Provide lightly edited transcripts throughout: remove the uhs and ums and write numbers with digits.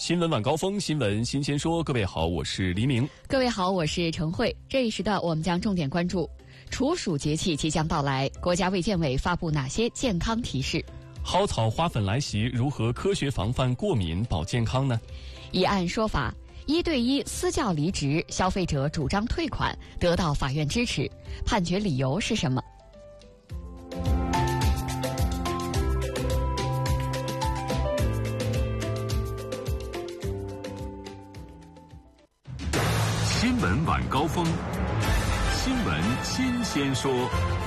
新闻晚高峰，新闻新鲜说。各位好，我是黎明。 各位好，我是陈慧。这一时段我们将重点关注处暑节气即将到来，国家卫健委发布哪些健康提示？ 蒿草花粉来袭，如何科学防范过敏保健康呢？ 一案说法，1对1私教离职，消费者主张退款，得到法院支持，判决理由是什么？ 新闻晚高峰，新闻新鲜说。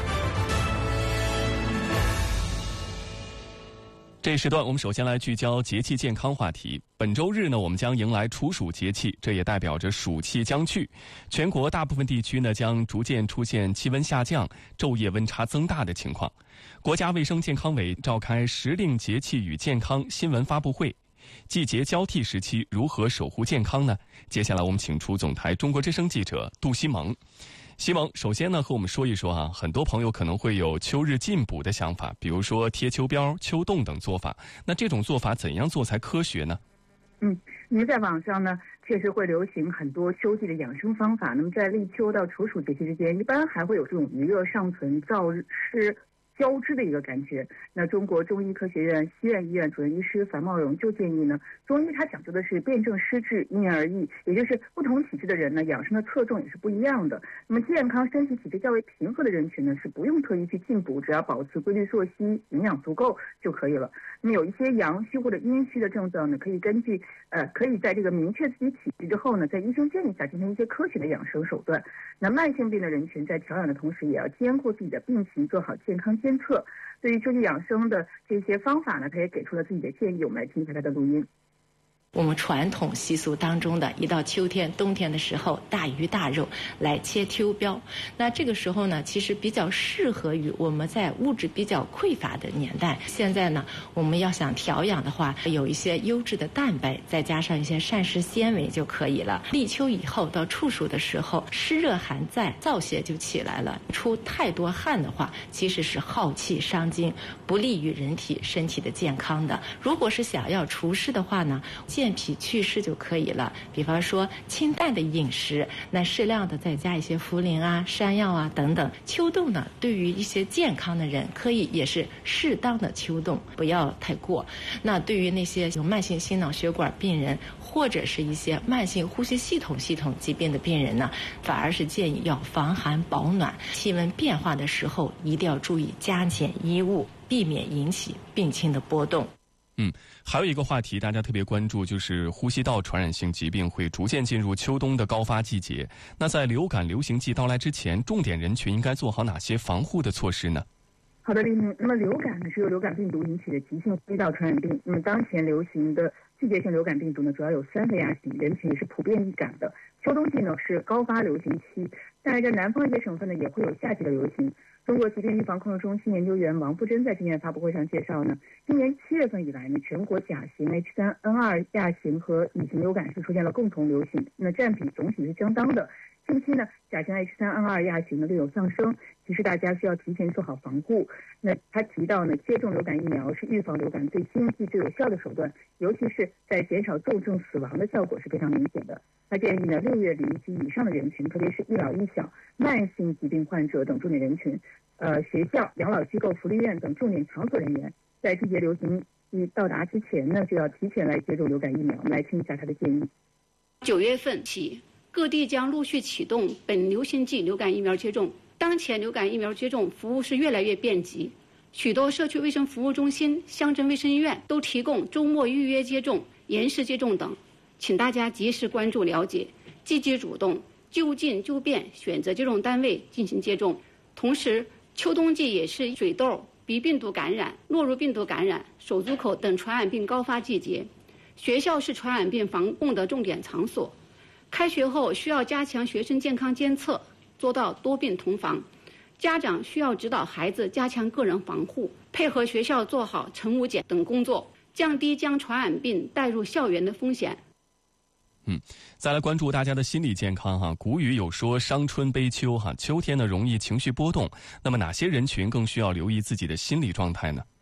这一时段我们首先来聚焦节气健康话题。本周日呢，我们将迎来处暑节气，这也代表着暑气将去。全国大部分地区呢，将逐渐出现气温下降、昼夜温差增大的情况。国家卫生健康委召开时令节气与健康新闻发布会。季节交替时期如何守护健康呢？接下来我们请出总台中国之声记者杜西蒙。西蒙，首先呢，和我们说一说啊，很多朋友可能会有秋日进补的想法，比如说贴秋膘、秋冻等做法。那这种做法怎样做才科学呢？ 那么在网上呢，确实会流行很多秋季的养生方法。那么在立秋到处暑节气之间，一般还会有这种余热尚存、燥湿交织的一个感觉。那中国中医科学院西苑医院主任医师樊茂荣就建议呢，中医它讲究的是辨证施治，因人而异，也就是不同体质的人呢，养生的侧重也是不一样的。那么健康身体体质较为平和的人群呢，是不用特意去进补，只要保持规律作息，营养足够就可以了。那么有一些阳虚或者阴虚的症状呢，可以在这个明确自己体质之后呢，在医生建议下进行一些科学的养生手段。那慢性病的人群在调养的同时，也要兼顾自己的病情，做好健康监测。对于秋季养生的这些方法呢，他也给出了自己的建议，我们来听一下他的录音。 我们传统习俗当中的一到秋天、冬天的时候，大鱼大肉来切秋膘。那这个时候呢，其实比较适合于我们在物质比较匮乏的年代。现在呢，我们要想调养的话，有一些优质的蛋白，再加上一些膳食纤维就可以了。立秋以后到处暑的时候，湿热还在，燥邪就起来了。出太多汗的话，其实是耗气伤精，不利于人体身体的健康的。如果是想要除湿的话呢，健脾祛湿就可以了。比方说清淡的饮食，那适量的再加一些茯苓啊、山药啊等等。秋冻呢，对于一些健康的人可以也是适当的秋冻，不要太过。那对于那些有慢性心脑血管病人或者是一些慢性呼吸系统疾病的病人呢，反而是建议要防寒保暖。气温变化的时候，一定要注意加减衣物，避免引起病情的波动。 还有一个话题大家特别关注，就是呼吸道传染性疾病会逐渐进入秋冬的高发季节。那在流感流行季到来之前，重点人群应该做好哪些防护的措施呢？ 好的，黎明。那么流感呢，是由流感病毒引起的急性呼吸道传染病。那么当前流行的季节性流感病毒呢，主要有3类亚型，人群也是普遍易感的。秋冬季呢是高发流行期，在南方一些省份呢也会有夏季的流行。中国疾病预防控制中心研究员王富珍在今年发布会上介绍呢，今年7月份以来呢，全国甲型、H3N2 亚型和乙型流感是出现了共同流行，那占比总体是相当的。近期呢，甲型 H3N2 亚型呢略有上升，其实大家需要提前做好防护。那他提到呢，接种流感疫苗是预防流感最经济、最有效的手段，尤其是在减少重症死亡的效果是非常明显的。他建议呢，6月龄及以上的人群，特别是一老一小、慢性疾病患者等重点人群，学校、养老机构、福利院等重点场所人员，在季节流行季到达之前呢，就要提前来接种流感疫苗。我们来听一下他的建议。 9月份起，各地将陆续启动本流行季流感疫苗接种。当前流感疫苗接种服务是越来越便捷，许多社区卫生服务中心、乡镇卫生医院都提供周末预约接种、延时接种等。请大家及时关注了解，积极主动，就近就便选择接种单位进行接种。同时，秋冬季也是水痘、鼻病毒感染、诺如病毒感染、手足口等传染病高发季节。学校是传染病防控的重点场所，开学后需要加强学生健康监测，做到多病同防。家长需要指导孩子加强个人防护，配合学校做好晨午检等工作，降低将传染病带入校园的风险。 再来关注大家的心理健康哈。古语有说伤春悲秋哈，秋天呢容易情绪波动，那么哪些人群更需要留意自己的心理状态呢？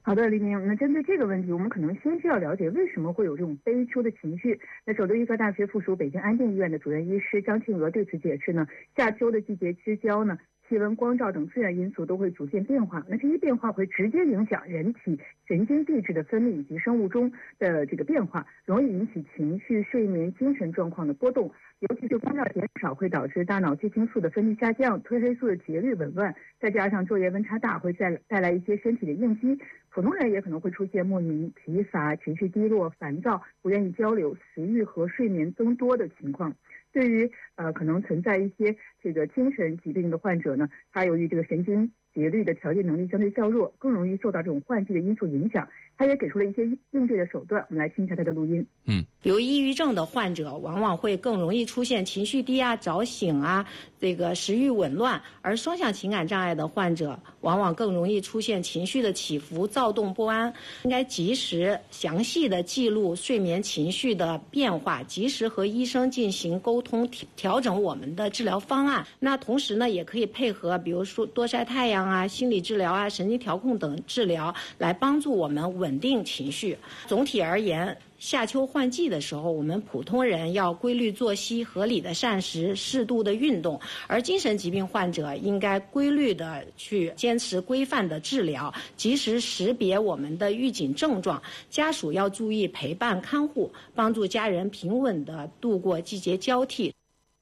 好的，李明。那针对这个问题，我们可能先需要了解为什么会有这种悲秋的情绪。那首都医科大学附属北京安定医院的主任医师张庆娥对此解释呢，夏秋的季节之交呢，气温、光照等自然因素都会逐渐变化，那这些变化会直接影响人体神经递质的分泌以及生物钟的这个变化，容易引起情绪、睡眠、精神状况的波动。尤其是光照减少会导致大脑血清素的分泌下降，褪黑素的节律紊乱，再加上昼夜温差大，会带来一些身体的应激。普通人也可能会出现莫名疲乏、情绪低落、烦躁、不愿意交流、食欲和睡眠增多的情况。对于可能存在一些这个精神疾病的患者呢，他由于这个神经节律的调节能力相对较弱，更容易受到这种换季的因素影响。他也给出了一些应对的手段，我们来听一下他的录音。 有抑郁症的患者往往会更容易出现情绪低啊、早醒啊、这个食欲紊乱，而双向情感障碍的患者往往更容易出现情绪的起伏、躁动不安。应该及时详细的记录睡眠情绪的变化，及时和医生进行沟通，调整我们的治疗方案。那同时呢，也可以配合比如说多晒太阳啊、心理治疗啊、神经调控等治疗，来帮助我们稳定情绪。总体而言，夏秋换季的时候，我们普通人要规律作息、合理的膳食、适度的运动，而精神疾病患者应该规律的去坚持规范的治疗，及时识别我们的预警症状。家属要注意陪伴看护，帮助家人平稳的度过季节交替。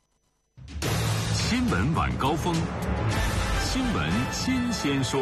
新闻晚高峰，新闻新鲜说。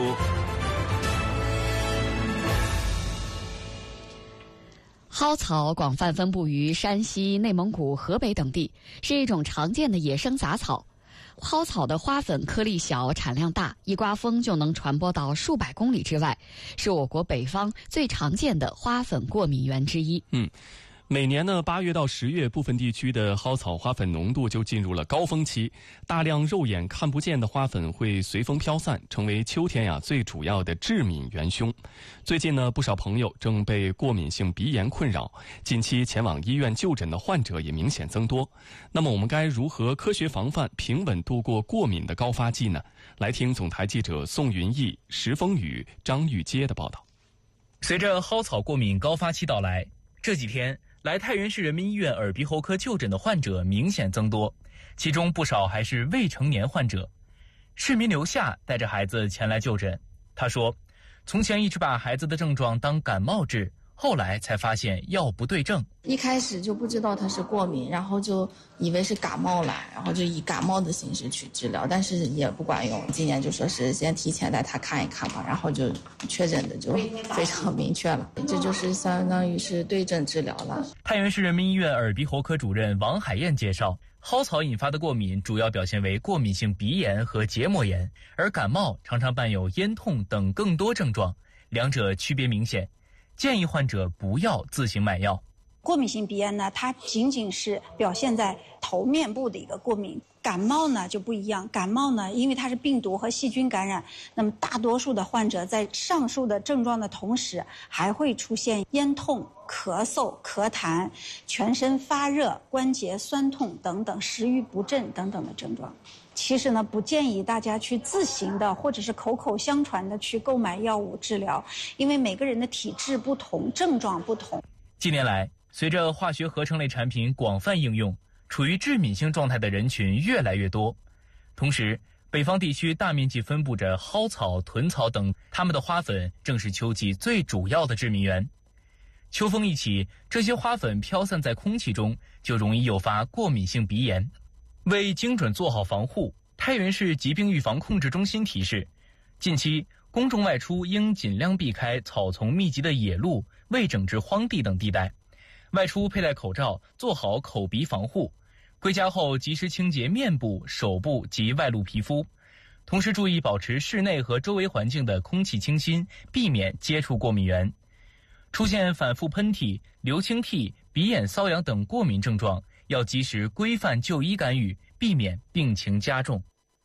蒿草广泛分布于山西、内蒙古、河北等地，是一种常见的野生杂草。蒿草的花粉颗粒小，产量大，一刮风就能传播到数百公里之外，是我国北方最常见的花粉过敏源之一。 每年呢，8月到10月，部分地区的蒿草花粉浓度就进入了高峰期，大量肉眼看不见的花粉会随风飘散，成为秋天最主要的致敏元凶。最近呢，不少朋友正被过敏性鼻炎困扰，近期前往医院就诊的患者也明显增多。那么我们该如何科学防范，平稳度过过敏的高发季呢？来听总台记者宋云逸、石峰宇、张玉阶的报道。 随着蒿草过敏高发期到来，这几天来太原市人民医院耳鼻喉科就诊的患者明显增多，其中不少还是未成年患者。市民刘夏带着孩子前来就诊，他说，从前一直把孩子的症状当感冒治，后来才发现药不对症。 一开始就不知道他是过敏，然后就以为是感冒了，然后就以感冒的形式去治疗，但是也不管用。今年就说是先提前带他看一看吧，然后就确诊的就非常明确了，这就是相当于是对症治疗了。 太原市人民医院耳鼻喉科主任王海燕介绍，蒿草引发的过敏主要表现为过敏性鼻炎和结膜炎，而感冒常常伴有咽痛等更多症状，两者区别明显，建议患者不要自行买药。 过敏性鼻炎呢，它仅仅是表现在头面部的一个过敏。感冒呢就不一样，感冒呢因为它是病毒和细菌感染，那么大多数的患者在上述的症状的同时，还会出现咽痛、咳嗽、咳痰、全身发热、关节酸痛等等，食欲不振等等的症状。其实呢，不建议大家去自行的或者是口口相传的去购买药物治疗，因为每个人的体质不同，症状不同。 近年来，随着化学合成类产品广泛应用，处于致敏性状态的人群越来越多。同时，北方地区大面积分布着蒿草、豚草等，它们的花粉正是秋季最主要的致敏源。秋风一起，这些花粉飘散在空气中，就容易诱发过敏性鼻炎。为精准做好防护，太原市疾病预防控制中心提示，近期公众外出应尽量避开草丛密集的野路、未整治荒地等地带，外出佩戴口罩，做好口鼻防护，归家后及时清洁面部、手部及外露皮肤，同时注意保持室内和周围环境的空气清新，避免接触过敏源。出现反复喷嚏、流清涕、鼻眼瘙痒等过敏症状，要及时规范就医干预，避免病情加重。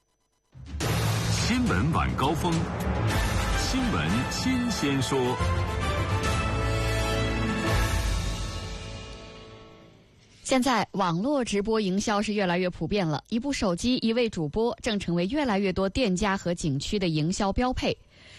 新闻晚高峰，新闻新鲜说。 现在网络直播营销是越来越普遍了，一部手机、一位主播正成为越来越多店家和景区的营销标配。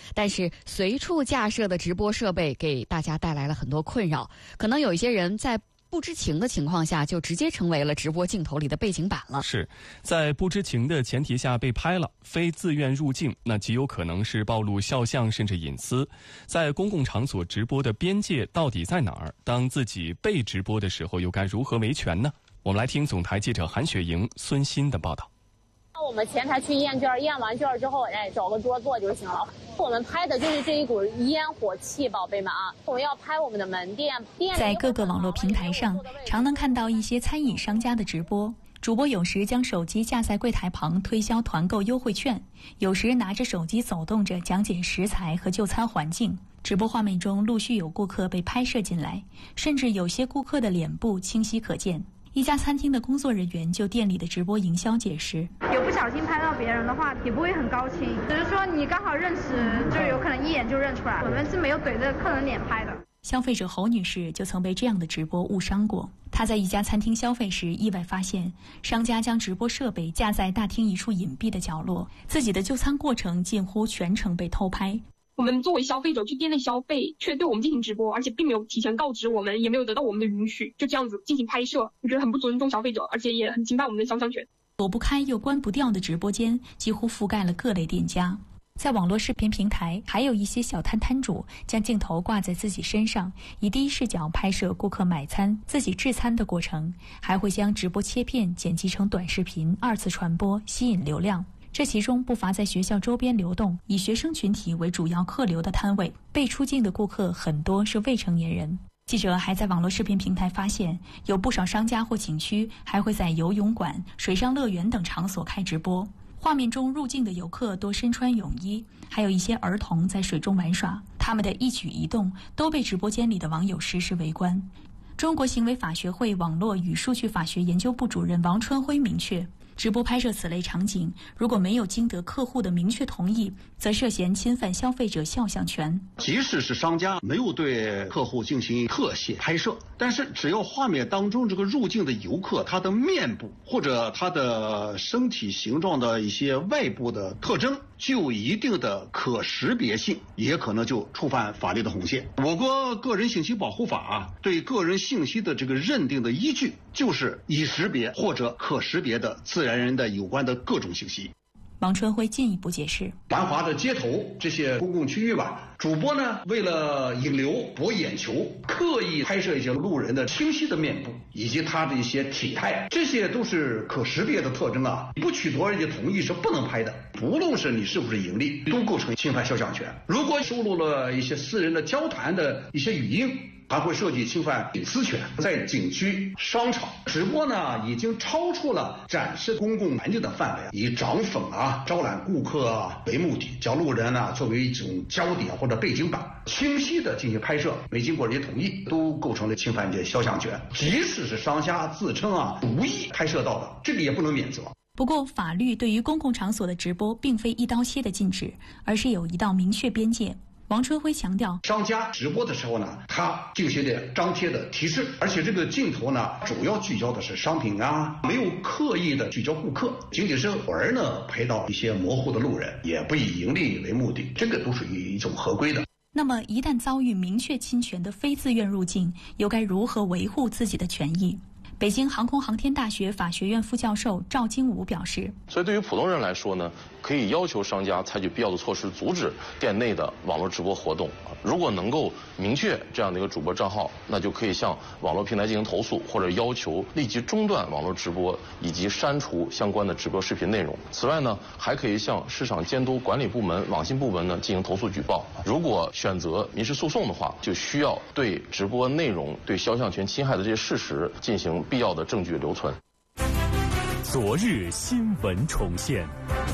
但是随处架设的直播设备给大家带来了很多困扰，可能有一些人在不知情的情况下就直接成为了直播镜头里的背景板了。 是在不知情的前提下被拍了，非自愿入镜，那极有可能是暴露肖像甚至隐私。在公共场所直播的边界到底在哪儿？当自己被直播的时候又该如何维权呢？我们来听总台记者韩雪莹、孙鑫的报道。 我们前台去验卷，验完卷之后，找个桌坐就行了。我们拍的就是这一股烟火气，宝贝们啊！我们要拍我们的门店。 在各个网络平台上，常能看到一些餐饮商家的直播。主播有时将手机架在柜台旁推销团购优惠券，有时拿着手机走动着讲解食材和就餐环境。直播画面中陆续有顾客被拍摄进来，甚至有些顾客的脸部清晰可见。一家餐厅的工作人员就店里的直播营销解释： 有不小心拍到别人的话，也不会很高兴，只是说你刚好认识，就有可能一眼就认出来。我们是没有怼着客人脸拍的。 消费者侯女士就曾被这样的直播误伤过。她在一家餐厅消费时，意外发现商家将直播设备架在大厅一处隐蔽的角落，自己的就餐过程近乎全程被偷拍。 我们作为消费者去店内消费，却对我们进行直播，而且并没有提前告知我们，也没有得到我们的允许，就这样子进行拍摄，我觉得很不尊重消费者，而且也很侵犯我们的肖像权。 躲不开又关不掉的直播间几乎覆盖了各类店家。在网络视频平台，还有一些小摊摊主将镜头挂在自己身上，以第一视角拍摄顾客买餐、自己制餐的过程，还会将直播切片剪辑成短视频二次传播，吸引流量。这其中不乏在学校周边流动，以学生群体为主要客流的摊位，被出镜的顾客很多是未成年人。记者还在网络视频平台发现，有不少商家或景区还会在游泳馆、水上乐园等场所开直播。画面中入境的游客多身穿泳衣，还有一些儿童在水中玩耍，他们的一举一动都被直播间里的网友实时围观。中国行为法学会网络与数据法学研究部主任王春辉明确，直播拍摄此类场景，如果没有经得客户的明确同意，则涉嫌侵犯消费者肖像权。 即使是商家没有对客户进行特写拍摄，但是只要画面当中这个入境的游客，他的面部或者他的身体形状的一些外部的特征具有一定的可识别性，也可能就触犯法律的红线。我国个人信息保护法对个人信息的这个认定的依据，就是已识别或者可识别的自然人的有关的各种信息。 王春辉进一步解释， 繁华的街头这些公共区域主播呢为了引流博眼球，刻意拍摄一些路人的清晰的面部以及他的一些体态，这些都是可识别的特征不取得人家同意是不能拍的。不论是你是不是盈利，都构成侵犯肖像权。如果收录了一些私人的交谈的一些语音，还会涉及侵犯隐私权。在景区、商场直播已经超出了展示公共环境的范围，以涨粉招揽顾客为目的，将路人作为一种焦点或者背景板，清晰的进行拍摄，没经过人家同意，都构成了侵犯肖像权。即使是商家自称无意拍摄到的，这个也不能免责。 不过，法律对于公共场所的直播并非一刀切的禁止，而是有一道明确边界。王春辉强调， 商家直播的时候他进行的张贴的提示，而且这个镜头主要聚焦的是商品没有刻意的聚焦顾客，仅仅是偶尔拍到一些模糊的路人，也不以盈利为目的，这个都属于一种合规的。 那么，一旦遭遇明确侵权的非自愿入境，又该如何维护自己的权益？北京航空航天大学法学院副教授赵金武表示， 所以对于普通人来说呢，可以要求商家采取必要的措施，阻止店内的网络直播活动。如果能够明确这样的一个主播账号，那就可以向网络平台进行投诉，或者要求立即中断网络直播以及删除相关的直播视频内容。此外呢，还可以向市场监督管理部门、网信部门进行投诉举报。如果选择民事诉讼的话，就需要对直播内容对肖像权侵害的这些事实进行必要的证据留存。 昨日新闻重现，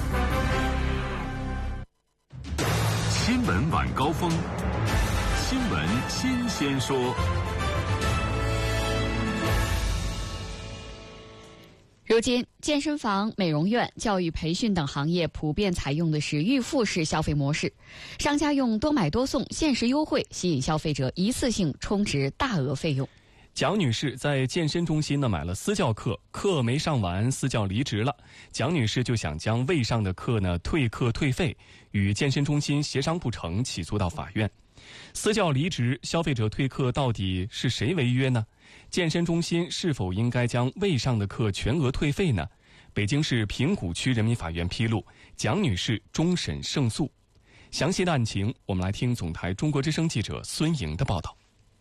新闻晚高峰，新闻新鲜说。 如今，健身房、美容院、教育培训等行业普遍采用的是预付式消费模式，商家用多买多送、限时优惠吸引消费者一次性充值大额费用。 蒋女士在健身中心呢买了私教课，课没上完，私教离职了。蒋女士就想将未上的课呢退课退费，与健身中心协商不成，起诉到法院。私教离职，消费者退课，到底是谁违约呢？健身中心是否应该将未上的课全额退费呢？北京市平谷区人民法院披露，蒋女士终审胜诉。详细的案情，我们来听总台中国之声记者孙莹的报道。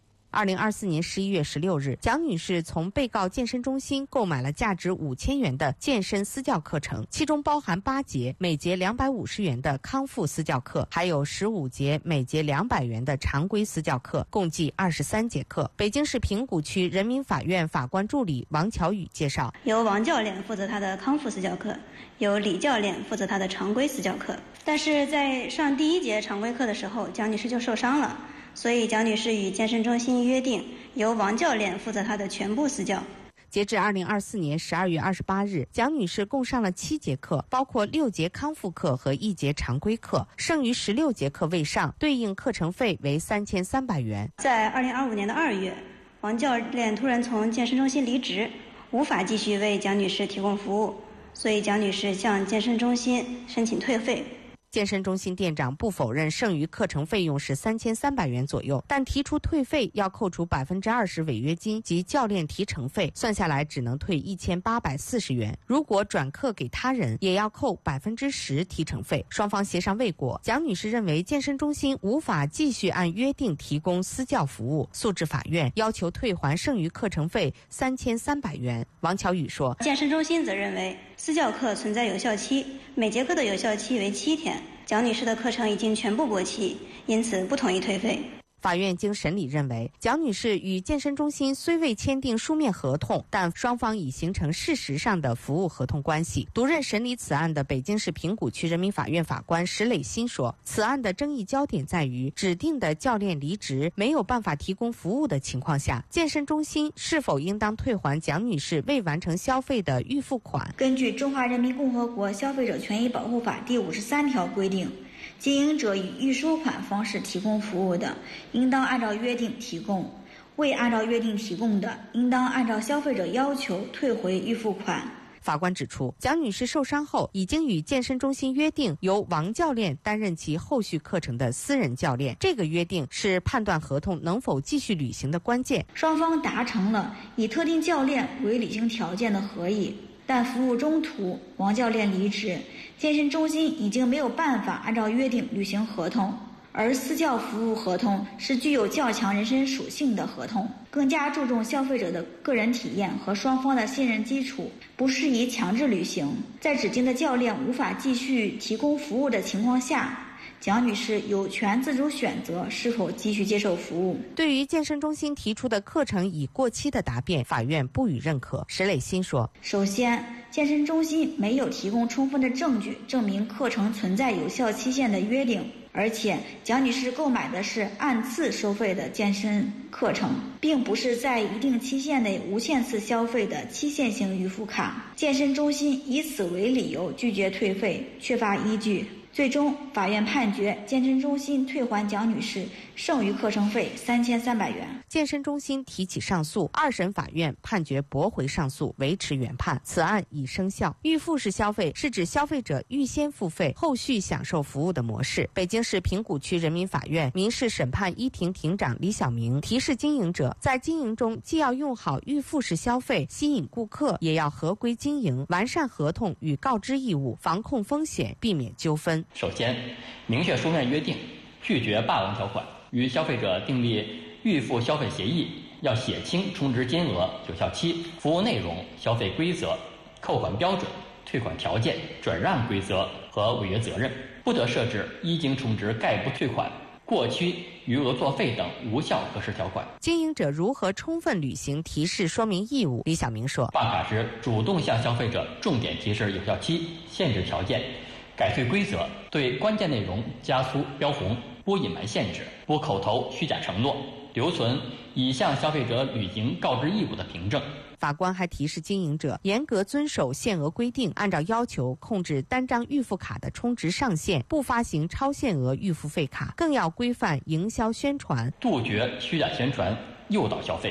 2024年11月16日，蒋女士从被告健身中心购买了价值5000元的健身私教课程，其中包含8节，每节250元的康复私教课，还有15节，每节200元的常规私教课，共计23节课。北京市平谷区人民法院法官助理王巧宇介绍， 由王教练负责他的康复私教课，由李教练负责他的常规私教课。但是在上第1节常规课的时候，蒋女士就受伤了。所以蒋女士与健身中心约定，由王教练负责她的全部私教。 截至2024年12月28日，蒋女士共上了7节课，包括6节康复课和1节常规课，剩余16节课未上，对应课程费为3300元。 在2025年的2月，王教练突然从健身中心离职，无法继续为蒋女士提供服务，所以蒋女士向健身中心申请退费。 健身中心店长不否认剩余课程费用是3300元左右，但提出退费要扣除20%违约金及教练提成费，算下来只能退1840元。如果转课给他人，也要扣10%提成费。双方协商未果，蒋女士认为健身中心无法继续按约定提供私教服务，诉至法院，要求退还剩余课程费3300元。王巧宇说， 健身中心则认为私教课存在有效期，每节课的有效期为7天。蒋女士的课程已经全部过期，因此不同意退费。 法院经审理认为，蒋女士与健身中心虽未签订书面合同，但双方已形成事实上的服务合同关系。独任审理此案的北京市平谷区人民法院法官石磊新说，此案的争议焦点在于指定的教练离职，没有办法提供服务的情况下，健身中心是否应当退还蒋女士未完成消费的预付款。 根据《中华人民共和国消费者权益保护法》第53条规定，经营者以预收款方式提供服务的，应当按照约定提供；未按照约定提供的，应当按照消费者要求退回预付款。 法官指出，蒋女士受伤后已经与健身中心约定由王教练担任其后续课程的私人教练，这个约定是判断合同能否继续履行的关键。 双方达成了以特定教练为履行条件的合议，但服务中途王教练离职，健身中心已经没有办法按照约定履行合同，而私教服务合同是具有较强人身属性的合同，更加注重消费者的个人体验和双方的信任基础，不适宜强制履行。在指定的教练无法继续提供服务的情况下，蒋女士有权自主选择是否继续接受服务。 对于健身中心提出的课程已过期的答辩，法院不予认可。石磊新说， 首先，健身中心没有提供充分的证据证明课程存在有效期限的约定，而且蒋女士购买的是按次收费的健身课程，并不是在一定期限内无限次消费的期限性预付卡。健身中心以此为理由拒绝退费，缺乏依据。最终，法院判决健身中心退还蒋女士剩余课程费3300元。 健身中心提起上诉，2审法院判决驳回上诉，维持原判，此案已生效。预付式消费是指消费者预先付费，后续享受服务的模式。北京市平谷区人民法院民事审判一庭庭长李晓明提示经营者，在经营中既要用好预付式消费，吸引顾客，也要合规经营，完善合同与告知义务，防控风险，避免纠纷。 首先，明确书面约定，拒绝霸王条款，与消费者订立预付消费协议，要写清充值金额、有效期、服务内容、消费规则、扣款标准、退款条件、转让规则和违约责任，不得设置一经充值概不退款、过期余额作废等无效核实条款。 经营者如何充分履行提示说明义务？李晓明说， 办卡时主动向消费者重点提示有效期、限制条件、改退规则，对关键内容加粗标红，不隐瞒限制，不口头虚假承诺，留存已向消费者履行告知义务的凭证。 法官还提示经营者严格遵守限额规定，按照要求控制单张预付卡的充值上限，不发行超限额预付费卡，更要规范营销宣传， 杜绝虚假宣传诱导消费，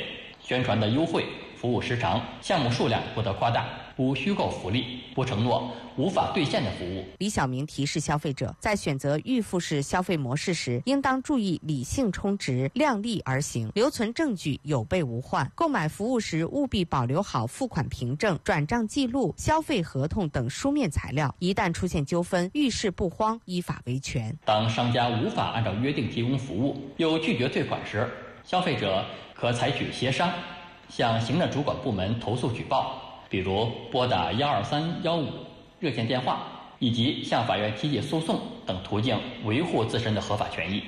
宣传的优惠、服务时长、项目数量不得夸大，不虚构福利，不承诺无法兑现的服务。 李晓明提示消费者，在选择预付式消费模式时，应当注意理性充值，量力而行，留存证据，有备无患。购买服务时务必保留好付款凭证、转账记录、消费合同等书面材料，一旦出现纠纷，遇事不慌，依法维权。 当商家无法按照约定提供服务，又拒绝退款时，消费者可采取协商，向行政主管部门投诉举报，比如拨打12315热线电话，以及向法院提起诉讼等途径维护自身的合法权益。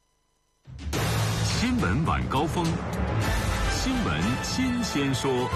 新闻晚高峰，新闻新鲜说。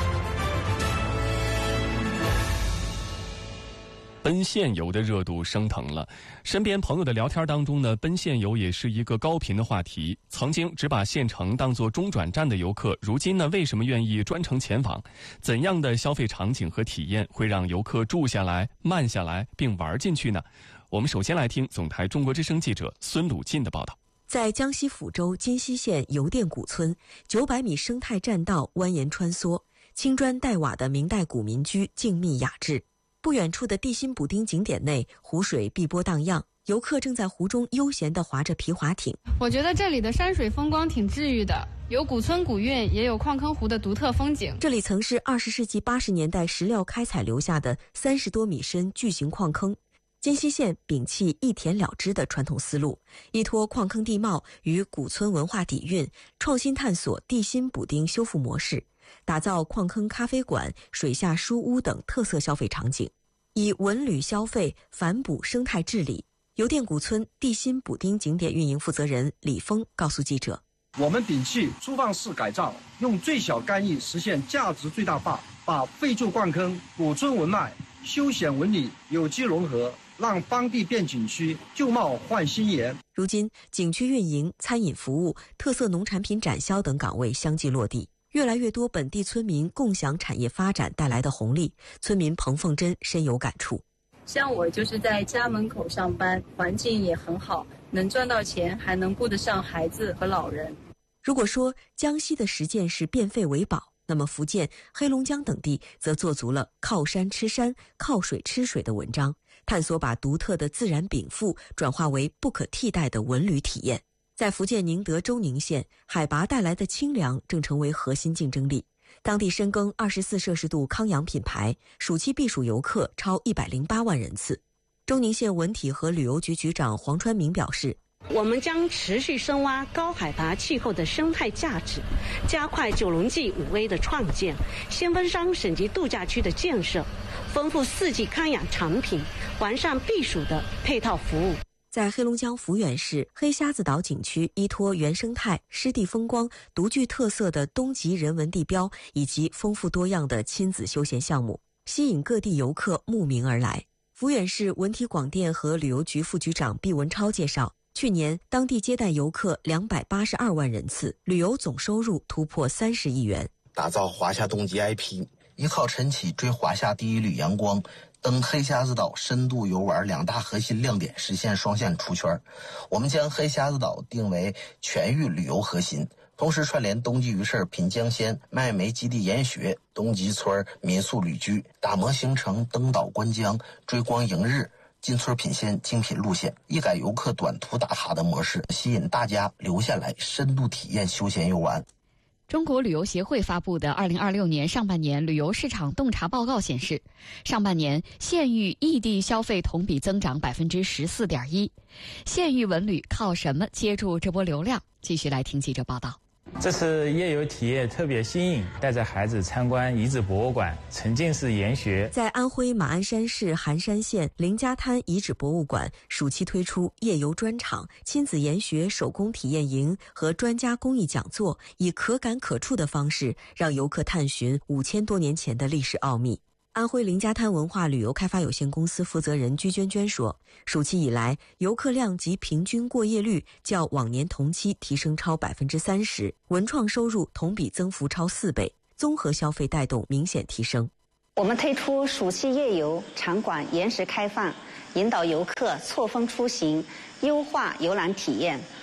奔现游的热度升腾了，身边朋友的聊天当中呢，奔现游也是一个高频的话题。曾经只把县城当作中转站的游客，如今呢，为什么愿意专程前往？怎样的消费场景和体验会让游客住下来、慢下来并玩进去呢？我们首先来听总台中国之声记者孙鲁进的报道。 在江西抚州金溪县邮电古村，900米生态栈道蜿蜒穿梭，青砖黛瓦的明代古民居静谧雅致。不远处的地心补丁景点内，湖水碧波荡漾，游客正在湖中悠闲地划着皮划艇。 我觉得这里的山水风光挺治愈的，有古村古韵，也有矿坑湖的独特风景。 这里曾是20世纪80年代石料开采留下的30多米深巨型矿坑。金溪县摒弃一田了之的传统思路，依托矿坑地貌与古村文化底蕴，创新探索地心补丁修复模式，打造矿坑咖啡馆、水下书屋等特色消费场景，以文旅消费反哺生态治理。邮电古村地心补丁景点运营负责人李峰告诉记者， 我们摒弃粗放式改造，用最小干预实现价值最大化，把废旧矿坑、古村文脉、休闲文旅有机融合，让当地变景区，旧貌换新颜。 如今景区运营、餐饮服务、特色农产品展销等岗位相继落地，越来越多本地村民共享产业发展带来的红利，村民彭凤珍深有感触。 像我就是在家门口上班，环境也很好，能赚到钱，还能顾得上孩子和老人。 如果说江西的实践是变废为宝，那么福建、黑龙江等地则做足了靠山吃山、靠水吃水的文章，探索把独特的自然禀赋转化为不可替代的文旅体验。在福建宁德州宁县，海拔带来的清凉正成为核心竞争力。当地深耕24摄氏度康养品牌，暑期避暑游客超108万人次。周宁县文体和旅游局局长黄川明表示， 我们将持续深挖高海拔气候的生态价值，加快九龙记5A 的创建，先锋山省级度假区的建设，丰富4季康养产品，完善避暑的配套服务。 在黑龙江抚远市黑瞎子岛景区，依托原生态、湿地风光、独具特色的东极人文地标以及丰富多样的亲子休闲项目，吸引各地游客慕名而来。抚远市文体广电和旅游局副局长毕文超介绍，去年当地接待游客282万人次，旅游总收入突破30亿元。 打造华夏冬季 IP， 依靠晨起追华夏第一缕阳光，登黑瞎子岛深度游玩2大核心亮点实现双线出圈。我们将黑瞎子岛定为全域旅游核心，同时串联冬季鱼市品江鲜、麦煤基地研学、东极村民宿旅居，打磨行程登岛观江、追光迎日、进村品鲜精品路线，一改游客短途打卡的模式，吸引大家留下来深度体验休闲游玩。 中国旅游协会发布的2026年上半年旅游市场洞察报告显示，上半年县域异地消费同比增长14.1%。县域文旅靠什么接住这波流量？继续来听记者报道。 这次夜游体验特别新颖，带着孩子参观遗址博物馆、沉浸式研学。 在安徽马鞍山市含山县林家滩遗址博物馆，暑期推出夜游专场、亲子研学手工体验营和专家公益讲座，以可感可触的方式让游客探寻5000多年前的历史奥秘。安徽林家滩文化旅游开发有限公司负责人居娟娟说，暑期以来，游客量及平均过夜率较往年同期提升超30%，文创收入同比增幅超4倍，综合消费带动明显提升。 我们推出暑期夜游场馆延时开放，引导游客错峰出行，优化游览体验，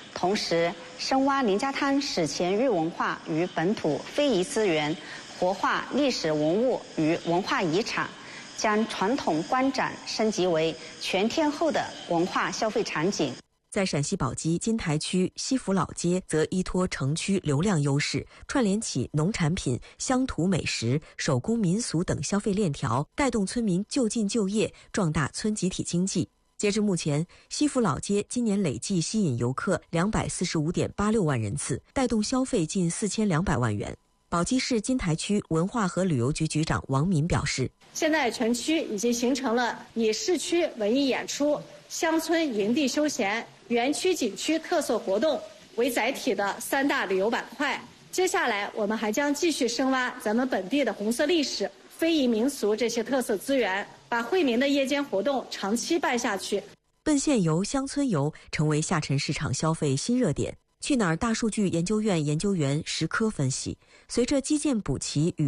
同时深挖林家滩史前粤文化与本土非遗资源，活化历史文物与文化遗产，将传统观展升级为全天候的文化消费场景。 在陕西宝鸡金台区西府老街，则依托城区流量优势，串联起农产品、乡土美食、手工民俗等消费链条，带动村民就近就业，壮大村集体经济。截至目前，西府老街今年累计吸引游客245.86万人次，带动消费近4200万元。宝鸡市金台区文化和旅游局局长王敏表示， 现在全区已经形成了以市区文艺演出、乡村营地休闲、园区景区特色活动为载体的3大旅游板块。接下来我们还将继续深挖咱们本地的红色历史、非遗民俗这些特色资源，把惠民的夜间活动长期办下去。 奔现游、乡村游成为下沉市场消费新热点。去哪儿大数据研究院研究员石科分析，随着基建补齐与